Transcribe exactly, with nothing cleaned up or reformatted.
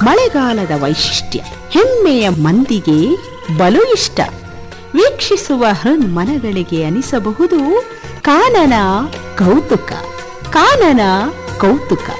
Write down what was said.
ಮಳೆಗಾಲದ ವೈಶಿಷ್ಟ್ಯ ಹೆಮ್ಮೆಯ ಮಂದಿಗೆ ಬಲು ಇಷ್ಟ. ವೀಕ್ಷಿಸುವ ಹೃನ್ಮನಗಳಿಗೆ ಅನಿಸಬಹುದು ಕಾನನ ಕೌತುಕ ಕಾನನ ಕೌತುಕ